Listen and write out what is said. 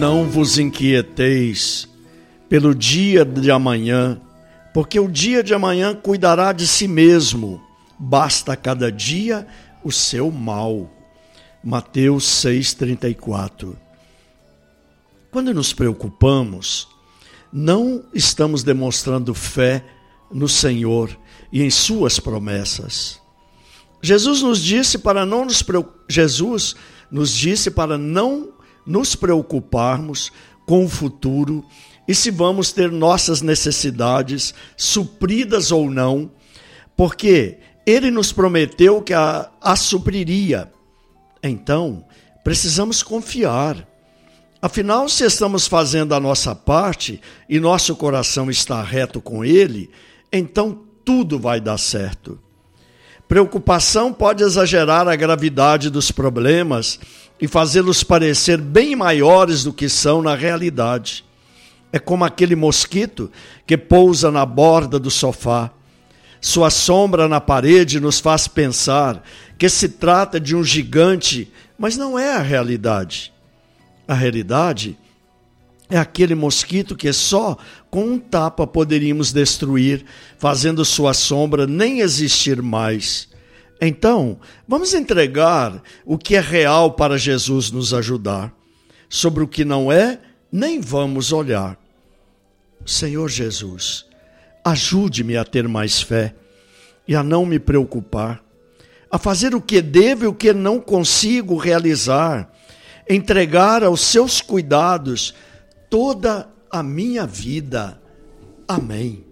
Não vos inquieteis pelo dia de amanhã, porque o dia de amanhã cuidará de si mesmo. Basta cada dia o seu mal. Mateus 6,34. Quando nos preocupamos, não estamos demonstrando fé no Senhor e em suas promessas. Jesus nos disse para não nos preocuparmos com o futuro e se vamos ter nossas necessidades supridas ou não, porque Ele nos prometeu que a supriria. Então, precisamos confiar. Afinal, se estamos fazendo a nossa parte e nosso coração está reto com Ele, então tudo vai dar certo. Preocupação pode exagerar a gravidade dos problemas e fazê-los parecer bem maiores do que são na realidade. É como aquele mosquito que pousa na borda do sofá. Sua sombra na parede nos faz pensar que se trata de um gigante, mas não é a realidade. A realidade é aquele mosquito que só com um tapa poderíamos destruir, fazendo sua sombra nem existir mais. Então, vamos entregar o que é real para Jesus nos ajudar. Sobre o que não é, nem vamos olhar. Senhor Jesus, ajude-me a ter mais fé e a não me preocupar, a fazer o que devo e o que não consigo realizar, entregar aos seus cuidados toda a minha vida. Amém.